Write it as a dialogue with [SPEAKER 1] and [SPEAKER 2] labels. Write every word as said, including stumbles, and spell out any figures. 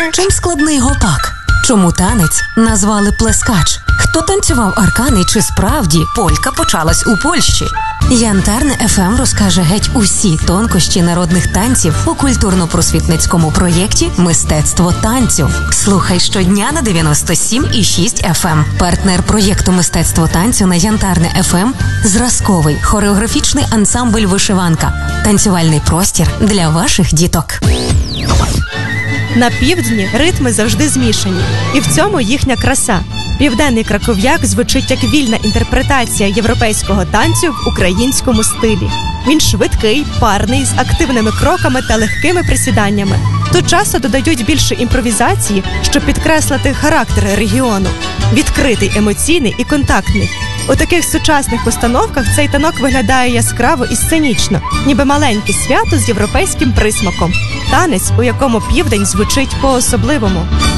[SPEAKER 1] Чим складний гопак? Чому танець назвали плескач? Хто танцював аркани, чи справді полька почалась у Польщі? Янтарне еф ем розкаже геть усі тонкощі народних танців у культурно-просвітницькому проєкті «Мистецтво танцю». Слухай щодня на дев'яносто сім і шість еф ем. Партнер проєкту «Мистецтво танцю» на Янтарне еф ем – зразковий хореографічний ансамбль «Вишиванка». Танцювальний простір для ваших діток.
[SPEAKER 2] На півдні ритми завжди змішані. І в цьому їхня краса. Південний краков'як звучить як вільна інтерпретація європейського танцю в українському стилі. Він швидкий, парний, з активними кроками та легкими присіданнями. Тут часто додають більше імпровізації, щоб підкреслити характер регіону. Відкритий, емоційний і контактний. У таких сучасних постановках цей танок виглядає яскраво і сценічно, ніби маленьке свято з європейським присмаком. Танець, у якому південь звучить по-особливому.